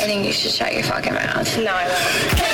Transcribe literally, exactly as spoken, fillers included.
I think you should shut your fucking mouth. No, I won't.